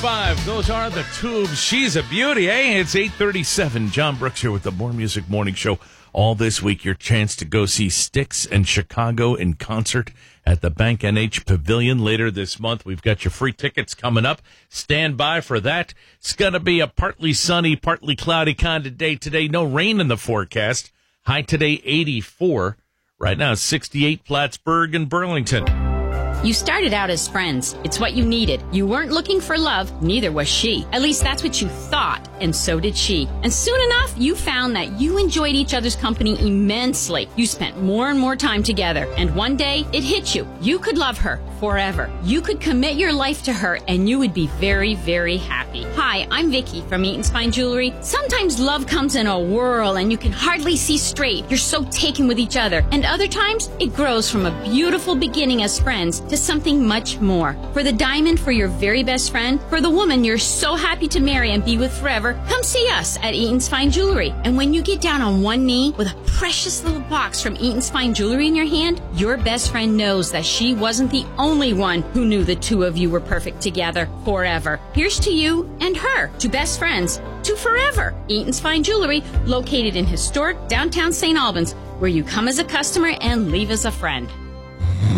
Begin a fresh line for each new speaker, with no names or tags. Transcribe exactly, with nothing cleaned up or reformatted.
five. Those are the Tubes. She's a beauty. Hey, it's eight thirty-seven. John Brooks here with the More Music Morning Show. All this week, your chance to go see Styx and Chicago in concert at the Bank N H Pavilion later this month. We've got your free tickets coming up. Stand by for that. It's going to be a partly sunny, partly cloudy kind of day today. No rain in the forecast. High today, eighty-four. Right now, sixty-eight, Plattsburgh and Burlington.
You started out as friends. It's what you needed. You weren't looking for love, neither was she. At least that's what you thought, and so did she. And soon enough, you found that you enjoyed each other's company immensely. You spent more and more time together, and one day, it hit you. You could love her forever. You could commit your life to her, and you would be very, very happy. Hi, I'm Vicky from Eaton's Fine Jewelry. Sometimes love comes in a whirl, and you can hardly see straight. You're so taken with each other. And other times, it grows from a beautiful beginning as friends to something much more. For the diamond for your very best friend, for the woman you're so happy to marry and be with forever, come see us at Eaton's Fine Jewelry. And when you get down on one knee with a precious little box from Eaton's Fine Jewelry in your hand, your best friend knows that she wasn't the only one who knew the two of you were perfect together forever. Here's to you and her, to best friends, to forever. Eaton's Fine Jewelry, located in historic downtown Saint Albans, where you come as a customer and leave as a friend.